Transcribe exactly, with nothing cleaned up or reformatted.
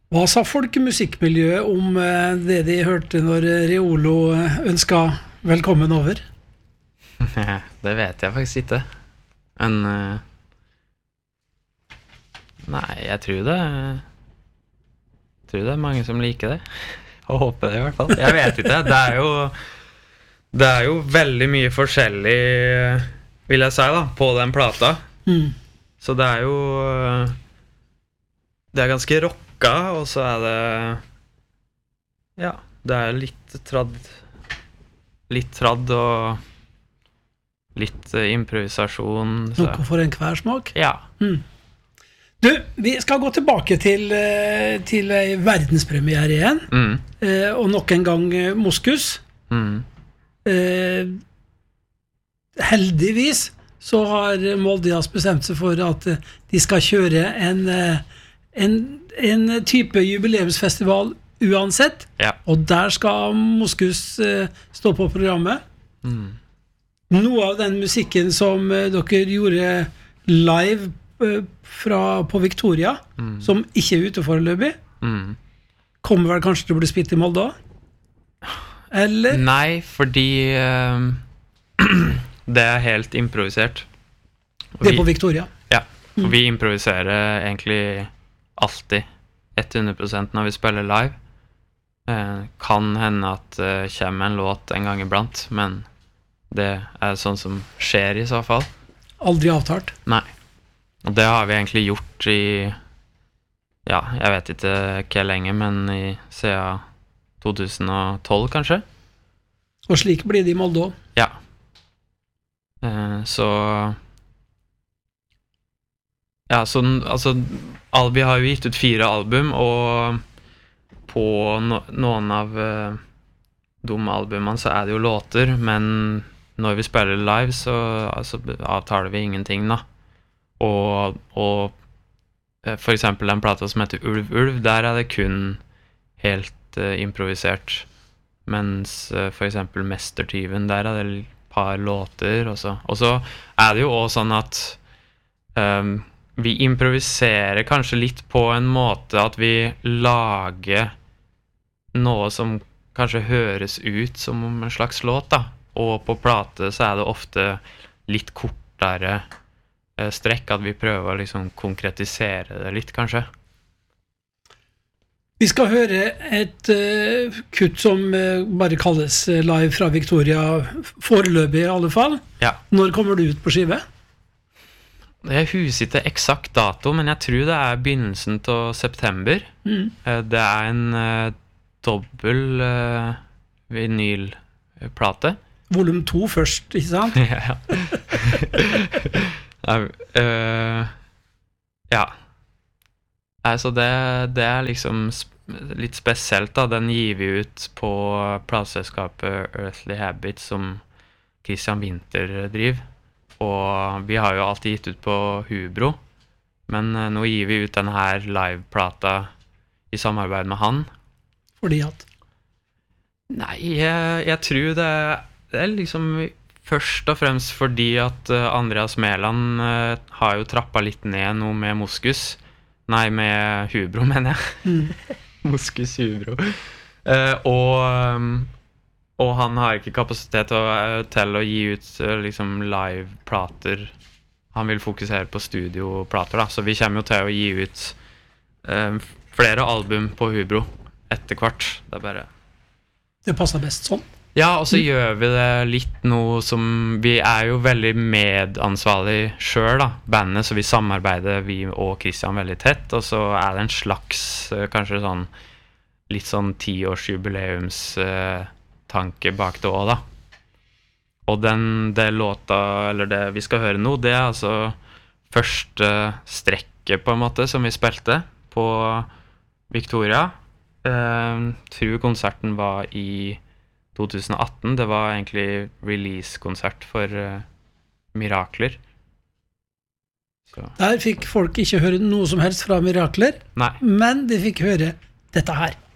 Hva sa folkemusikkmiljøet om eh, det de hørte når Reolo eh, ønsket velkommen over? Det vet jeg faktisk ikke. Men uh, nei, jeg tror det Jeg tror det er mange som liker det. Og håper det i hvert fall. Jeg vet ikke. Det er jo Det er jo veldig mye forskjellig, vil jeg si da, på den plata. Mm. Så det er jo Det er ganske rocka, og så er det Ja, det er litt tradd Litt tradd og litt uh, improvisasjon. Så. Noe for en hver smak? Ja. Mm. Du, vi skal gå tilbake til, uh, til en verdenspremiere igjen. Mm. Uh, og nok en gang uh, Moskus. Mm. Uh, heldigvis så har Molde Jazz bestemt seg for at uh, de skal kjøre en, uh, en, en type jubileumsfestival uansett. Ja. Og der skal Moskus uh, stå på programmet. Mm. Noe av den musikken som uh, dere gjorde live uh, fra, på Victoria, Mm. som ikke er ute foreløpig, Mm. kommer vel kanskje til å bli spilt i Molde også? Eller? Nei, fordi uh, det er helt improvisert. Og Det er vi- på Victoria. Ja, og vi improviserer egentlig alltid hundre prosent når vi spiller live. Eh, kan hende at det uh, kommer en låt en gang iblant, men det er sånn som skjer i så fall. Aldri avtalt. Nei. Og det har vi egentlig gjort i Ja, jeg vet ikke hvor lenge, men i siden to tusen og tolv kanskje. Og slik blir det i Molde også. Ja. Eh, så Ja, så altså Albi har jo gitt ut fire album, og på no, noen av uh, de albumene så er det jo låter, men når vi spiller live så altså, avtaler vi ingenting da. Og, og uh, for eksempel den plata som heter Ulv Ulv, der er det kun helt uh, improvisert. Mens uh, for eksempel Mestertyven, der er det et par låter, og så, og så er det jo også sånn at um, vi improviserer kanskje litt på en måte at vi lager noe som kanskje høres ut som en slags låt da. Og på plate så er det ofte litt kortere eh, strekk, at vi prøver å liksom konkretisere det litt kanskje. Vi skal høre et uh, kutt som uh, bare kalles uh, live fra Victoria, foreløpig i alle fall. Ja. Når kommer du ut på skive? Jeg husker ikke eksakt dato, men jeg tror det er begynnelsen til september. Mm. Eh, det er en eh, dobbel eh, vinylplate. Volum to først, ikke sant? Ja. Nei, øh, ja. Altså det, det er liksom sp- litt spesielt da. Den gir vi ut på plateselskapet Earthly Habits som Christian Winther driver. Og vi har jo alltid gitt ut på Hubro, men uh, nå gir vi ut denne her liveplata i samarbeid med han. Fordi at? Nei, jeg, jeg tror det, det er liksom først og fremst fordi at uh, Andreas Mæland uh, har jo trappet litt ned noe med Moskus. Nei, med Hubro, mener jeg. Mm. Moskus Hubro. Uh, og... Um, Og han har ikke kapasitet til å, til å gi ut liksom, live-plater. Han vil fokusere på studioplater, da. Så vi kommer jo til å gi ut eh, flere album på Hubro etter hvert. Det er bare... Det passer best sånn. Ja, og så mm. gjør vi det litt noe som... Vi er jo veldig medansvarlig selv, da, bandet, så vi samarbeider, vi og Christian, veldig tett. Og så er det en slags, kanskje sånn, litt sånn tiårsjubileums... Eh, tanke bak det også da. Og den, det låta, eller det vi skal høre nå, det er altså første strekket på en måte som vi spilte på Victoria. Eh, tror konserten var i to tusen atten. Det var egentlig release-konsert for uh, Mirakler. Så. Der fikk folk ikke høre noe som helst fra Mirakler, Nei. men de fikk høre dette her.